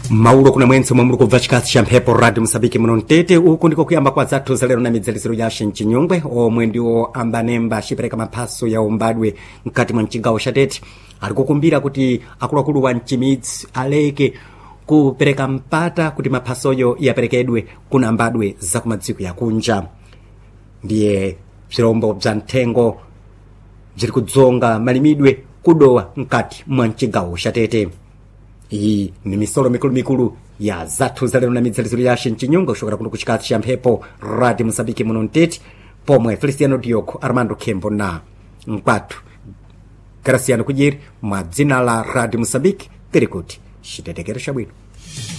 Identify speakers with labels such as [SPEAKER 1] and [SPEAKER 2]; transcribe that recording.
[SPEAKER 1] Mauro kuna mwenso mwamuru kubva chikasi cha mphepo Radio Msabiki muno Mtete. Uku ndiko kuyamba kwa zathu za lero na midzalisiro ya Chinyungwe omwe ndiwo ambanemba achipereka maphaso ya umbadwe mkati mwa mchigawo cha Tete. Ali kukumbira kuti akuluakulu wa mchimidzi aleke kupereka mpata kuti maphasoyo yaperekedwe kuna mbadwe za kumadziko ya kunja. Ndiye bzirombo bza mthengo bziri kudzonga malimidwe kudowa mkati mwa mchigawo cha Tete. Iyi ni misolo mikulu ya zathu za lero na midzalisiro ya Chinyungwe kushokera kuno kuchikasi cha mphepo Radio Msabiki muno Mtete, pomwe Feliciano Dioko, Armando Kembo na Mkwatu Graciano Kujiri mwa dzina la Radio Msabiki tiri kuti chitetekero chabwino.